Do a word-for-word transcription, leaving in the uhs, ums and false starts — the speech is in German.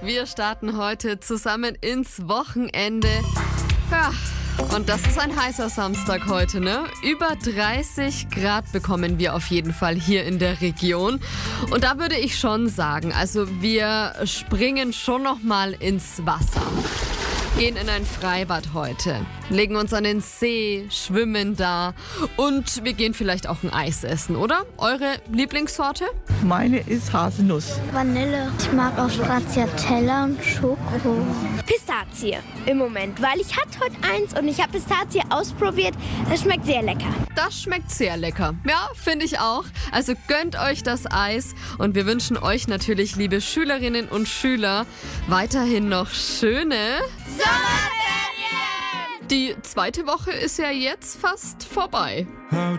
Wir starten heute zusammen ins Wochenende. Ja, und das ist ein heißer Samstag heute, ne? Über dreißig Grad bekommen wir auf jeden Fall hier in der Region. Und da würde ich schon sagen, also wir springen schon noch mal ins Wasser. Gehen in ein Freibad heute, legen uns an den See, schwimmen da und wir gehen vielleicht auch ein Eis essen, oder? Eure Lieblingssorte? Meine ist Haselnuss. Vanille. Ich mag auch Stracciatella und Schoko. Pistazie im Moment, weil ich hatte heute eins und ich habe Pistazie ausprobiert. Das schmeckt sehr lecker. Das schmeckt sehr lecker. Ja, finde ich auch. Also gönnt euch das Eis und wir wünschen euch natürlich, liebe Schülerinnen und Schüler, weiterhin noch schöne Sommerferien! Die zweite Woche ist ja jetzt fast vorbei. How